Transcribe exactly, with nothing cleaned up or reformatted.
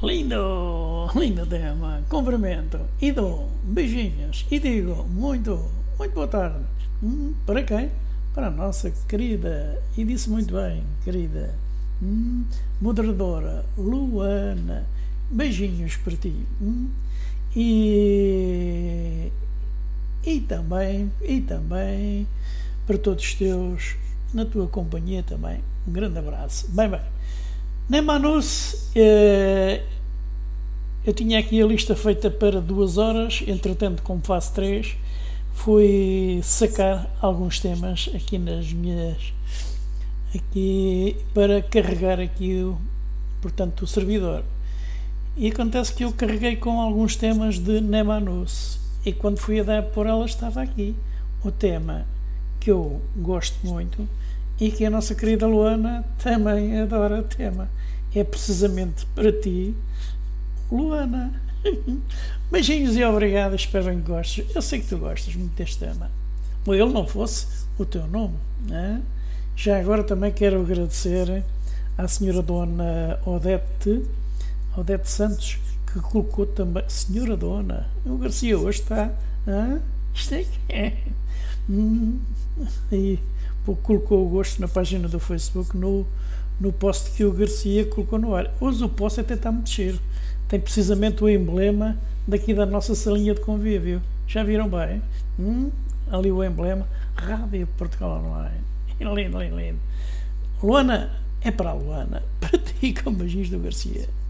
Lindo, lindo tema, cumprimento e dou beijinhos e digo muito, muito boa tarde. Hum, para quem? Para a nossa querida, e disse muito bem, querida, hum, moderadora Luana. Beijinhos para ti. Hum, e, e também, e também para todos os teus, na tua companhia também. Um grande abraço. Bem, bem. Nem Manus, eh, eu tinha aqui a lista feita para duas horas, entretanto, como faço três, fui sacar alguns temas aqui nas minhas, aqui para carregar aqui o, portanto, o servidor. E acontece que eu carreguei com alguns temas de Nemanus e quando fui a dar por ela estava aqui o tema que eu gosto muito e que a nossa querida Luana também adora o tema. É precisamente para ti, Luana. Beijinhos e obrigado, espero bem que gostes. Eu sei que tu gostas muito deste tema. Ou ele não fosse o teu nome, né? Já agora também quero agradecer à senhora Dona Odete, Odete Santos, que colocou também, senhora Dona, o Garcia hoje está, ah, isto é que é. Hum, e colocou o gosto na página do Facebook no, no post que o Garcia colocou no ar. Hoje o post até está muito cheiro. Tem precisamente o emblema daqui da nossa salinha de convívio. Já viram bem? Hum, ali o emblema. Rádio Portugal Online. Lindo, lindo, lindo. Luana, é para a Luana. Para ti com beijinhos do Garcia.